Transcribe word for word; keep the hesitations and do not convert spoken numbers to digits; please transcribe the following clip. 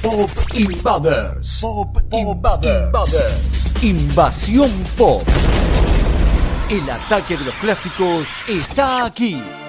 Pop Invaders. Pop Invaders. Invasión Pop. El ataque de los clásicos está aquí.